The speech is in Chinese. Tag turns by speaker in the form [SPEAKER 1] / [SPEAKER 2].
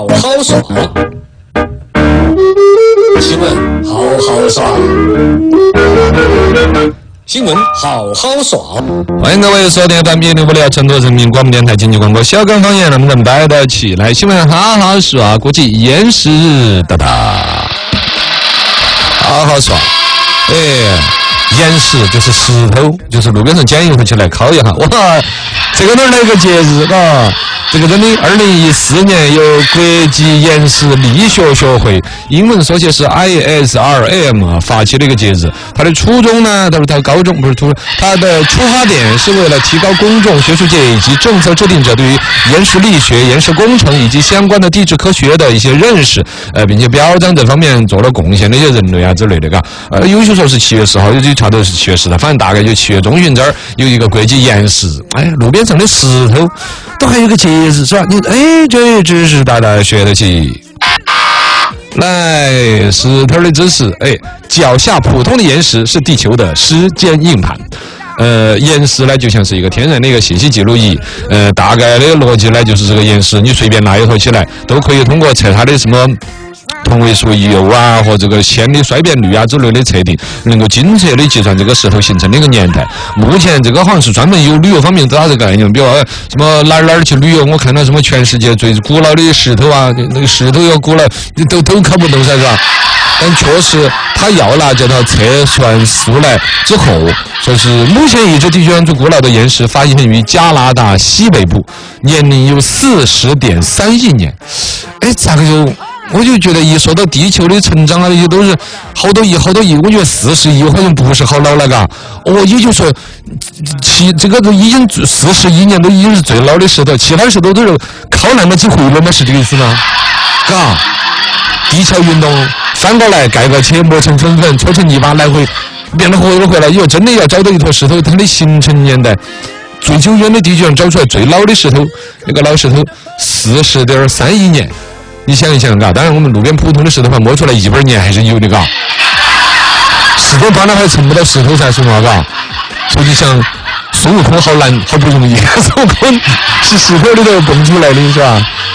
[SPEAKER 1] 好爽，新闻好好爽，新闻好好爽。
[SPEAKER 2] 欢迎各位收听3B656成都人民广播电台经济广播小刚方言，能不能带得起来？新闻好好爽，国际延时哒哒，好好爽。岩石就是石头，就是路边上捡一回去来烤一下。哇，这个哪儿来个节日啊？这个真的，2014年由国际岩石力学学会，英文缩写是 ISRM 发起的一个节日。它的初衷呢，它高中不是初衷，它的出发点是为了提高公众、学术界以及政策制定者对于岩石力学、岩石工程以及相关的地质科学的一些认识，并且表彰这方面做了贡献的一些人类啊之类的，嘎。有些说是7月10号，有些查头是7月10号，反正大概就7月中旬这儿有一个国际岩石，路边上的石头都还有个节日是吧？这知识大家学得起。来，石头的知识，脚下普通的岩石是地球的时间硬盘。岩石呢就像是一个天然的一个信息记录仪，大概的逻辑呢就是这个岩石你随便拿一坨起来，都可以通过测它的什么同位素铀啊和这个铅的衰变率啊之类的测定，能够精确的计算这个石头形成的一个年代。目前这个好像是专门有旅游方面打这个概念，比如说什么哪儿去旅游，我看到什么全世界最古老的石头啊，那个石头要古老都考不懂噻，是吧？但确实他要拿这套测算出来之后，说是目前已知地球上最古老的岩石发现于加拿大西北部，年龄有40.3亿年。咋个就我就觉得一说到地球的成长啊，这些都是好多亿，我觉得40亿好像不是好老了，嘎。也就是说，这个都已经40亿年都已经是最老的石头，其他石头都是靠那么几回了吗？是这个意思吗？嘎，地壳运动翻过来盖个铁，磨成粉粉，搓成泥巴，来回变得活回来。以后真的要找到一坨石头，它的形成年代，最久远的地球上找出来最老的石头，那个老石头40.3亿年。你想一想，嘎，当然我们路边普通的石头摸出来100年还是有的，嘎。石头搬了还成不到石头噻，是吗？嘎。所以你想，孙悟空好难，好不容易，孙悟空是石头里头蹦出来的，是吧？